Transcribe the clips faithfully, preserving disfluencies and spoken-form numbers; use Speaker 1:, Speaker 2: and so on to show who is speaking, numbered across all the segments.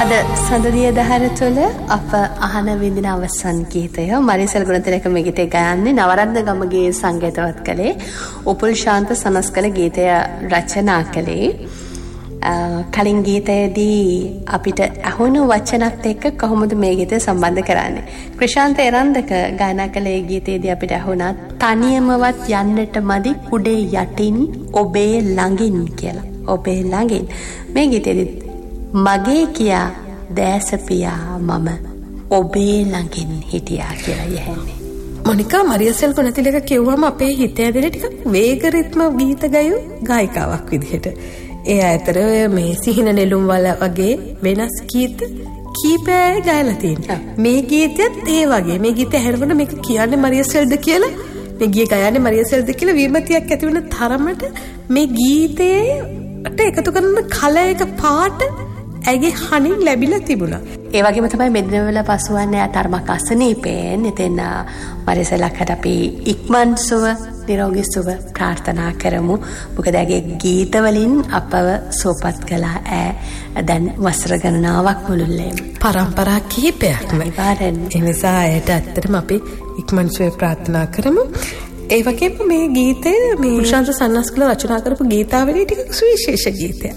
Speaker 1: අද සඳදිය දහර තුළ අප අහන විඳින අවසන් ගීතය මරිසල් ගුණතිලක මේ ගීතය ගයන්නේ නවරත්න ගමගේ සංගීතවත් කළේ උපුල් ශාන්ත සනස් කළ ගීතය රචනා කළේ. කලින් ගීතයේදී අපිට අහුණු වචනත් එක්ක කොහොමද මේ ගීතය සම්බන්ධ කරන්නේ? ක්‍රිෂාන්ත එරන්දක ගායනා කළ ඒ ගීතයේදී අපිට අහුණා තනියමවත් යන්නට මදි කුඩේ යටින් ඔබේ ළඟින් කියලා. ඔබේ ළඟින් මේ ගීතයේදී මගේ කියා දැසපියා මම ඔබේ ළඟින් හිටියා කියලා යන්නේ.
Speaker 2: මොනිකා මරියසෙල් ගුණතිලක කිව්වම අපේ හිත ඇදෙන ටිකක් වේග රිද්ම ගීත ගයු ගායිකාවක් විදිහට. ඒ අතර මේ සිහින නෙළුම් වල වගේ වෙනස් ගීත කීපයක් ගයලා තියෙනවා. මේ ගීතයත් ඒ වගේ. මේ ගීතය ඇහෙනකොට මේක කියන්නේ මරියසෙල්ද කියලා මේ ගීය ගයන්නේ මරියසෙල්ද කියලා විමතියක් ඇති වෙන තරමට මේ ගීතේට එකතු කරන කලයක පාට ඇගේ හනින් ලැබිලා තිබුණා.
Speaker 1: ඒ වගේම තමයි මෙදිනවල පසුවන්නේ අතරමක අසනීපෙන් එතෙන් මරිසලකට අපි ඉක්මන් සුව නිරෝගී සුව ප්‍රාර්ථනා කරමු. මොකද ඇගේ ගීත වලින් අපව සුවපත් කළා ඈ දැන් වසර ගණනාවක් මුළුල්ලේම.
Speaker 2: පරම්පරා කිහිපයක්ම. ඒ නිසා ඇයට ඇත්තටම අපි ඉක්මන් සුව ප්‍රාර්ථනා කරමු. ඒ වගේම මේ ගීතය මේ ශාන්ත සන්නස්කල රචනා කරපු ගීතාවලියේ ටිකක් සුවිශේෂ ගීතයක්.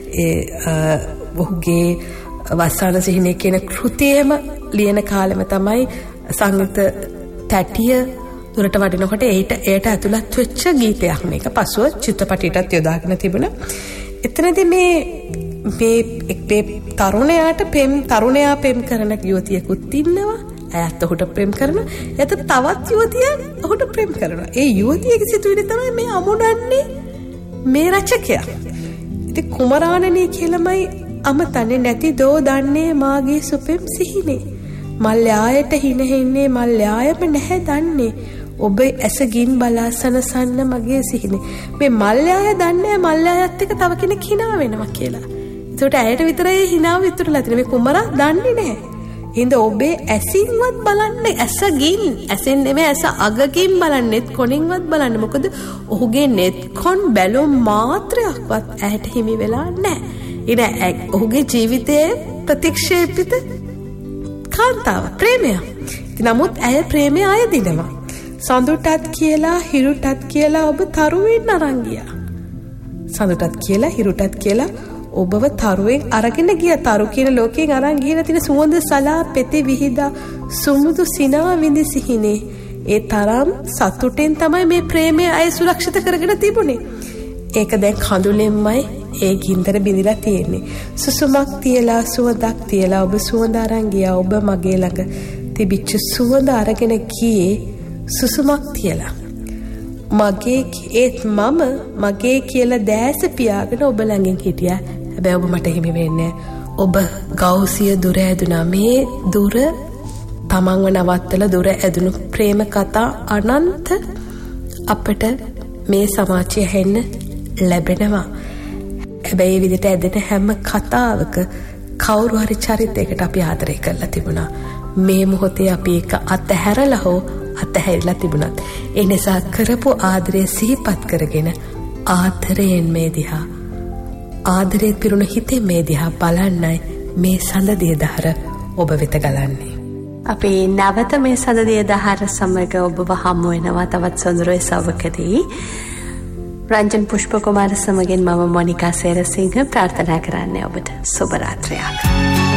Speaker 2: ඒ ඔහුගේ වස්සාන සිහිනේ කියන කෘතියේම ලියන කාලෙම තමයි සංගීත තැටිය දුරට වඩිනකොට ඒට ඒට ඇතුළත් වෙච්ච ගීතයක් මේක. පසුව චිත්‍රපටයටත් යොදාගෙන තිබුණා. එතනදී මේ මේ මේ තරුණයාට පෙම් තරුණයා පෙම් කරන යුවතියකුත් ඉන්නවා. ඇයත් ඔහුට ප්‍රේම කරනවා. එත තවත් යුවතියක් ඔහුට ප්‍රේම කරනවා. ඒ යුවතියගේ සිතුවිලි තමයි මේ අමුණන්නේ මේ රචකයා. ඉතින් කුමරාණනේ කියලාමයි අමතන්නේ නැති දෝ දන්නේ මාගේ සුපෙම් සිහිනේ. මල්යායට හිනෙන්නේ මල්යායම නැහැ දන්නේ. ඔබ ඇසගින් බලා සනසන්න මගේ සිහිනේ. මේ මල්යාය දන්නේ මල්යායත් එක්ක තව කෙනෙක් hina වෙනවා කියලා. ඒකට ඇයට විතරයි hinaව විතරලා තියෙන්නේ. මේ කුමරා දන්නේ නැහැ. හින්ද ඔබේ ඇසින්වත් බලන්න ඇසගින් ඇසෙන් නෙමෙයි ඇස අගකින් බලන්නෙත් කොණින්වත් බලන්න. මොකද ඔහුගේ නෙත් කොන් බැලුම් මාත්‍රයක්වත් ඇයට හිමි වෙලා නැහැ. ඉන ඔහුගේ ජීවිතයේ ප්‍රතික්ෂේපිත කාන්තාව ප්‍රේමය. නමුත් ඇය ප්‍රේමය අයදිනවා. සඳුටත් කියලා හිරුටත් කියලා ඔබ තරුවෙන් අරන් ගියා. සඳුටත් කියලා හිරුටත් කියලා ඔබව තරුවෙන් අරගෙන ගියා. තරු කියන ලෝකයෙන් අරන් ගියලා තියෙන සුවඳ සලා පෙතේ විහිදා සුමුදු සිනා විඳි සිහිනේ. ඒ තරම් සතුටෙන් තමයි මේ ප්‍රේමය අය සුරක්ෂිත කරගෙන තිබුණේ. ඒක දැන් කඳුලෙන්මයි ඒ ගින්දර බිඳිලා තියෙන්නේ. සුසුමක් තියලා සුවඳක් තියලා ඔබ සුවඳ අරන් ගියා. ඔබ මගේ ළඟ තිබිච්ච සුවඳ අරගෙන ගියේ සුසුමක් තියලා. මගේ ඒත් මම මගේ කියලා දැස පියාගෙන ඔබ ළඟින් හිටියා. හැබැයි ඔබ මට හිමි වෙන්නේ ඔබ ගෞසිය දුර ඇදුනා. මේ දුර තමන්ව නවත්තලා දුර ඇදුණු ප්‍රේම කතා අනන්ත අපට මේ සමාජයේ හෙන්න ලැබෙනවා. හැබැයි මේ විදිහට ඇදෙන හැම කතාවක කවුරු හරි චරිතයකට අපි ආදරය කරලා තිබුණා. මේ මොහොතේ අපි ඒක අතහැරලා හෝ අතහැරිලා තිබුණත් ඒ නිසා කරපු ආදරය සිහිපත් කරගෙන ආදරයෙන් මේ දිහා ආදරේ පිරුණු හිතේ මේ දිහා බලන්නයි මේ සඳදිය දහර ඔබ වෙත ගලන්නේ.
Speaker 1: අපි නැවත මේ සඳදිය දහර සමග ඔබව හමු වෙනවා තවත් සොඳුරේ සවකදී. රංජන් පුෂ්ප කුමාර සමගින් මම මොනිකා සේරසිංහ ප්‍රාර්ථනා කරන්නේ ඔබට සුබ රාත්‍රියක්.